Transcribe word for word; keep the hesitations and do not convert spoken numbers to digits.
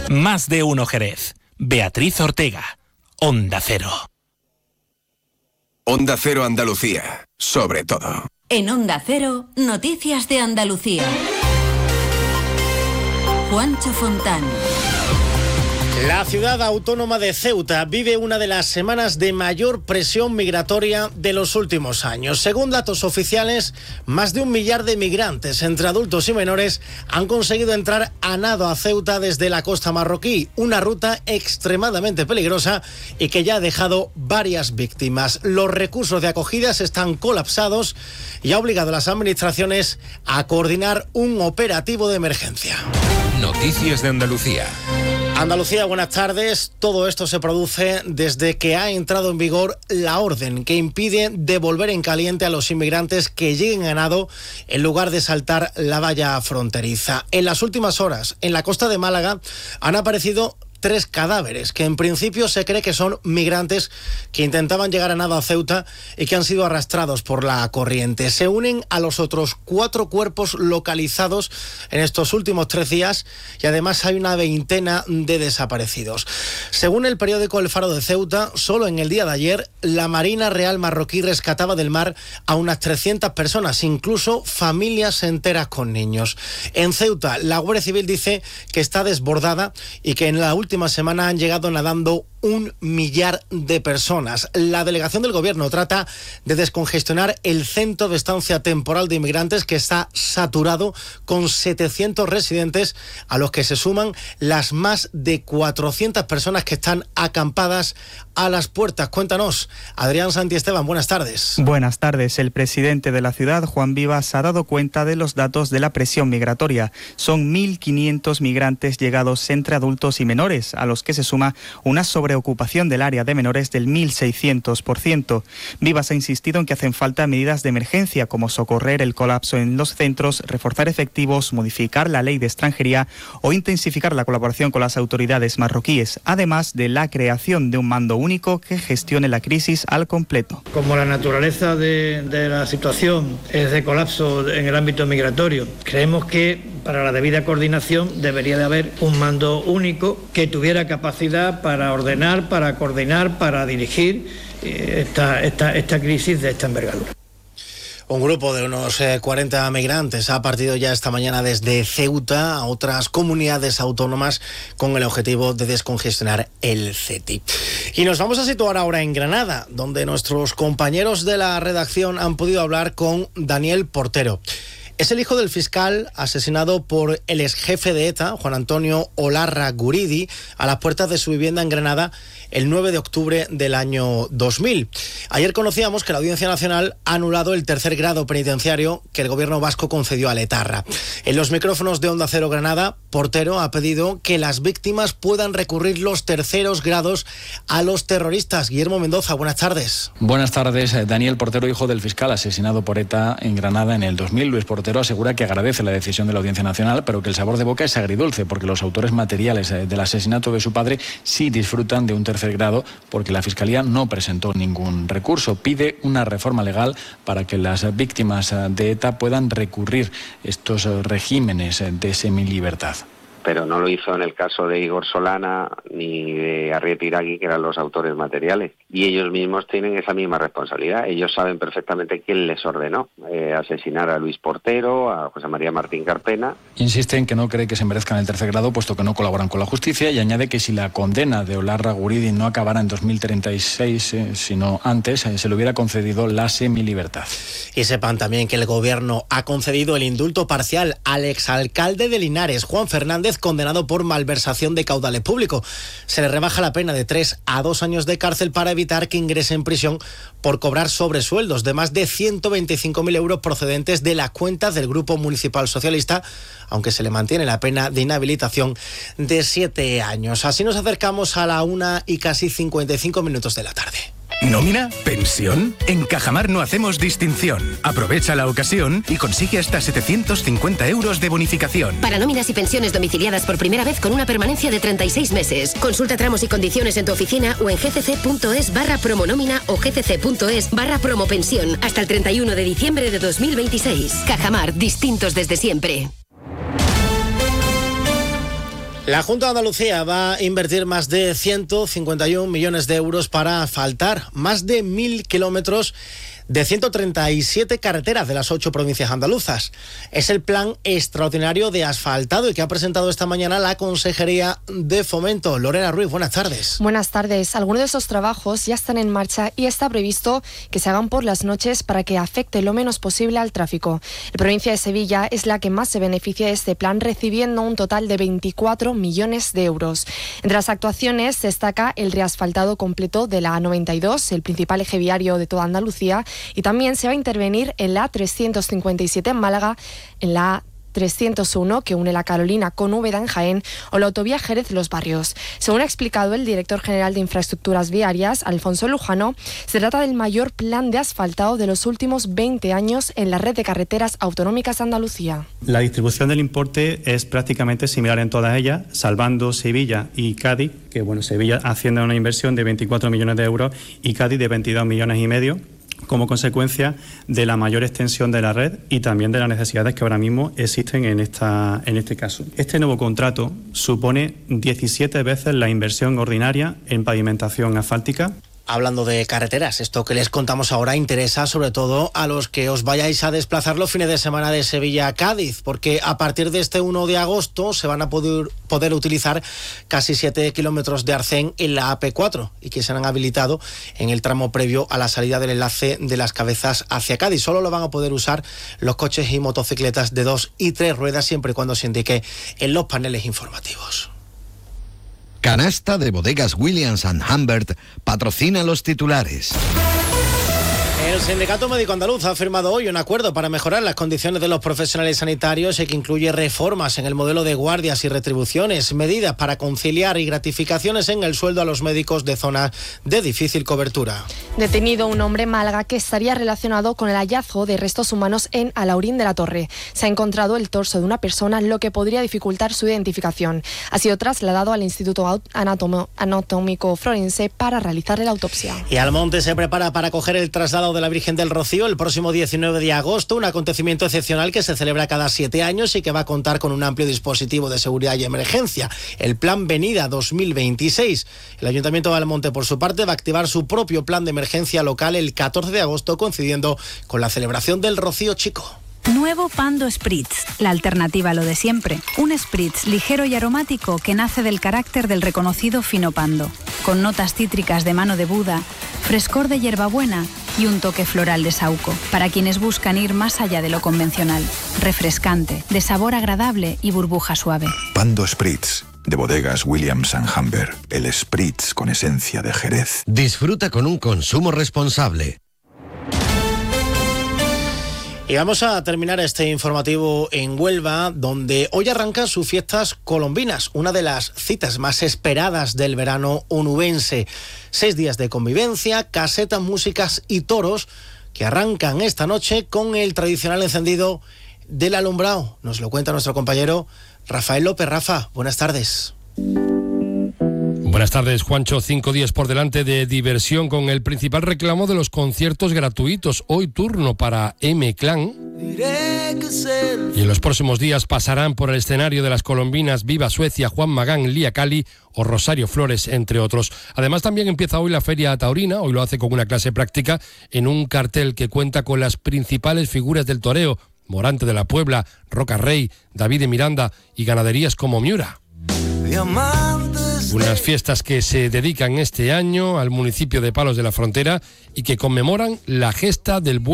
Más de uno Jerez. Beatriz Ortega. Onda Cero. Onda Cero Andalucía. Sobre todo. En Onda Cero, Noticias de Andalucía. Juancho Fontán. La ciudad autónoma de Ceuta vive una de las semanas de mayor presión migratoria de los últimos años. Según datos oficiales, más de un millar de migrantes, entre adultos y menores, han conseguido entrar a nado a Ceuta desde la costa marroquí, una ruta extremadamente peligrosa y que ya ha dejado varias víctimas. Los recursos de acogidas están colapsados y ha obligado a las administraciones a coordinar un operativo de emergencia. Noticias de Andalucía. Andalucía, buenas tardes. Todo esto se produce desde que ha entrado en vigor la orden que impide devolver en caliente a los inmigrantes que lleguen a nado en lugar de saltar la valla fronteriza. En las últimas horas, en la costa de Málaga, han aparecido tres cadáveres que en principio se cree que son migrantes que intentaban llegar a nado a Ceuta y que han sido arrastrados por la corriente. Se unen a los otros cuatro cuerpos localizados en estos últimos tres días y además hay una veintena de desaparecidos. Según el periódico El Faro de Ceuta, solo en el día de ayer la Marina Real marroquí rescataba del mar a unas trescientas personas, incluso familias enteras con niños. En Ceuta, la Guardia Civil dice que está desbordada y que en la última última semana han llegado nadando un millar de personas. La delegación del gobierno trata de descongestionar el centro de estancia temporal de inmigrantes que está saturado con setecientos residentes, a los que se suman las más de cuatrocientas personas que están acampadas a las puertas. Cuéntanos, Adrián Santiesteban, buenas tardes. Buenas tardes. El presidente de la ciudad, Juan Vivas, ha dado cuenta de los datos de la presión migratoria. Son mil quinientos migrantes llegados entre adultos y menores, a los que se suma una sobreocupación del área de menores del mil seiscientos por ciento. Vivas ha insistido en que hacen falta medidas de emergencia, como socorrer el colapso en los centros, reforzar efectivos, modificar la ley de extranjería o intensificar la colaboración con las autoridades marroquíes, además de la creación de un mando único que gestione la crisis al completo. Como la naturaleza de, de la situación es de colapso en el ámbito migratorio, creemos que para la debida coordinación debería de haber un mando único que tuviera capacidad para ordenar, para coordinar, para dirigir esta, esta, esta crisis de esta envergadura. Un grupo de unos cuarenta migrantes ha partido ya esta mañana desde Ceuta a otras comunidades autónomas con el objetivo de descongestionar el CETI. Y nos vamos a situar ahora en Granada, donde nuestros compañeros de la redacción han podido hablar con Daniel Portero. Es el hijo del fiscal asesinado por el exjefe de ETA, Juan Antonio Olarra Guridi, a las puertas de su vivienda en Granada el nueve de octubre del año dos mil. Ayer conocíamos que la Audiencia Nacional ha anulado el tercer grado penitenciario que el gobierno vasco concedió a Letarra. En los micrófonos de Onda Cero Granada, Portero ha pedido que las víctimas puedan recurrir los terceros grados a los terroristas. Guillermo Mendoza, buenas tardes. Buenas tardes. Daniel Portero, hijo del fiscal asesinado por ETA en Granada en el dos mil. Luis Portero asegura que agradece la decisión de la Audiencia Nacional, pero que el sabor de boca es agridulce, porque los autores materiales del asesinato de su padre sí disfrutan de un tercer grado, porque la Fiscalía no presentó ningún recurso. Pide una reforma legal para que las víctimas de ETA puedan recurrir estos regímenes de semilibertad. Pero no lo hizo en el caso de Igor Solana ni de Arrieta Iragui, que eran los autores materiales. Y ellos mismos tienen esa misma responsabilidad. Ellos saben perfectamente quién les ordenó eh, asesinar a Luis Portero, a José María Martín Carpena. Insiste en que no cree que se merezcan el tercer grado, puesto que no colaboran con la justicia, y añade que si la condena de Olarra Guridi no acabara en dos mil treinta y seis, eh, sino antes, eh, se le hubiera concedido la semilibertad. Y sepan también que el gobierno ha concedido el indulto parcial al exalcalde de Linares, Juan Fernández, condenado por malversación de caudales públicos. Se le rebaja la pena de tres a dos años de cárcel para evitar que ingrese en prisión por cobrar sobresueldos de más de ciento veinticinco mil euros procedentes de las cuentas del Grupo Municipal Socialista, aunque se le mantiene la pena de inhabilitación de siete años. Así nos acercamos a la una y casi cincuenta y cinco minutos de la tarde. ¿Nómina? ¿Pensión? En Cajamar no hacemos distinción. Aprovecha la ocasión y consigue hasta setecientos cincuenta euros de bonificación. Para nóminas y pensiones domiciliadas por primera vez con una permanencia de treinta y seis meses. Consulta tramos y condiciones en tu oficina o en gcc.es barra promonómina o gcc.es barra promopensión hasta el treinta y uno de diciembre de dos mil veintiséis. Cajamar, distintos desde siempre. La Junta de Andalucía va a invertir más de ciento cincuenta y un millones de euros para asfaltar más de mil kilómetros de ciento treinta y siete carreteras de las ocho provincias andaluzas. Es el plan extraordinario de asfaltado y que ha presentado esta mañana la Consejería de Fomento. Lorena Ruiz, buenas tardes. Buenas tardes. Algunos de esos trabajos ya están en marcha y está previsto que se hagan por las noches para que afecte lo menos posible al tráfico. La provincia de Sevilla es la que más se beneficia de este plan, recibiendo un total de veinticuatro millones de euros. Entre las actuaciones destaca el reasfaltado completo de la A noventa y dos, el principal eje viario de toda Andalucía, y también se va a intervenir en la A trescientos cincuenta y siete en Málaga, en la A trescientos uno que une la Carolina con Úbeda en Jaén o la autovía Jerez-Los Barrios. Según ha explicado el director general de Infraestructuras Viarias, Alfonso Lujano, se trata del mayor plan de asfaltado de los últimos veinte años en la red de carreteras autonómicas de Andalucía. La distribución del importe es prácticamente similar en todas ellas, salvando Sevilla y Cádiz, que bueno, Sevilla haciendo una inversión de veinticuatro millones de euros y Cádiz de veintidós millones y medio, como consecuencia de la mayor extensión de la red y también de las necesidades que ahora mismo existen en, esta, en este caso. Este nuevo contrato supone diecisiete veces la inversión ordinaria en pavimentación asfáltica. Hablando de carreteras, esto que les contamos ahora interesa sobre todo a los que os vayáis a desplazar los fines de semana de Sevilla a Cádiz, porque a partir de este uno de agosto se van a poder, poder utilizar casi siete kilómetros de arcén en la A P cuatro y que se han habilitado en el tramo previo a la salida del enlace de Las Cabezas hacia Cádiz. Solo lo van a poder usar los coches y motocicletas de dos y tres ruedas siempre y cuando se indique en los paneles informativos. Canasta de Bodegas Williams and Humbert patrocina los titulares. El Sindicato Médico Andaluz ha firmado hoy un acuerdo para mejorar las condiciones de los profesionales sanitarios y que incluye reformas en el modelo de guardias y retribuciones, medidas para conciliar y gratificaciones en el sueldo a los médicos de zonas de difícil cobertura. Detenido un hombre en Málaga que estaría relacionado con el hallazgo de restos humanos en Alaurín de la Torre. Se ha encontrado el torso de una persona, lo que podría dificultar su identificación. Ha sido trasladado al Instituto Anatómico, Anatómico Forense para realizarle la autopsia. Y Almonte se prepara para acoger el traslado de la Virgen del Rocío el próximo diecinueve de agosto, un acontecimiento excepcional que se celebra cada siete años y que va a contar con un amplio dispositivo de seguridad y emergencia, el Plan Venida dos mil veintiséis. El Ayuntamiento de Almonte, por su parte, va a activar su propio plan de emergencia local el catorce de agosto, coincidiendo con la celebración del Rocío Chico. Nuevo Pando Spritz, la alternativa a lo de siempre. Un Spritz ligero y aromático que nace del carácter del reconocido fino Pando, con notas cítricas de mano de Buda, frescor de hierbabuena y un toque floral de saúco, para quienes buscan ir más allá de lo convencional. Refrescante, de sabor agradable y burbuja suave. Pando Spritz, de Bodegas Williams and Humbert, el Spritz con esencia de Jerez. Disfruta con un consumo responsable. Y vamos a terminar este informativo en Huelva, donde hoy arrancan sus fiestas colombinas, una de las citas más esperadas del verano onubense. Seis días de convivencia, casetas, músicas y toros que arrancan esta noche con el tradicional encendido del alumbrado. Nos lo cuenta nuestro compañero Rafael López. Rafa, buenas tardes. Buenas tardes, Juancho. Cinco días por delante de diversión con el principal reclamo de los conciertos gratuitos. Hoy turno para M-Clan. Y en los próximos días pasarán por el escenario de las colombinas Viva Suecia, Juan Magán, Lía Cali o Rosario Flores, entre otros. Además, también empieza hoy la Feria Taurina. Hoy lo hace con una clase práctica en un cartel que cuenta con las principales figuras del toreo: Morante de la Puebla, Roca Rey, David de Miranda y ganaderías como Miura. Unas fiestas que se dedican este año al municipio de Palos de la Frontera y que conmemoran la gesta del